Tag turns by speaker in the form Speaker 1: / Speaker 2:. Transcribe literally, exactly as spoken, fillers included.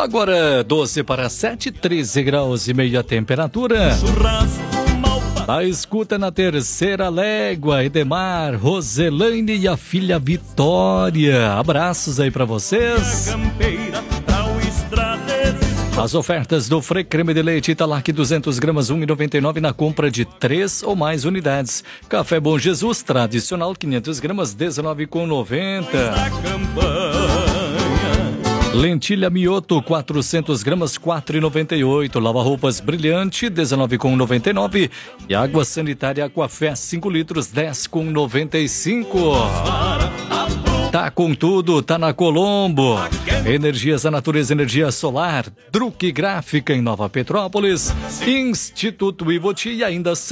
Speaker 1: Agora doze para sete, treze graus e meia temperatura. A escuta na terceira légua, Edemar, Roselane e a filha Vitória. Abraços aí pra vocês. As ofertas do Frei Creme de Leite Italac duzentos gramas, um real e noventa e nove na compra de três ou mais unidades. Café Bom Jesus tradicional quinhentas gramas, dezenove reais e noventa centavos. Lentilha Mioto quatrocentas gramas, quatro reais e noventa e oito centavos. Lava-roupas Brilhante dezenove reais e noventa e nove centavos. E água sanitária Aquafé cinco litros, dez reais e noventa e cinco centavos. Tá com tudo, tá na Colombo. Energias da Natureza, energia solar, Druck Gráfica em Nova Petrópolis, Instituto Ivoti e ainda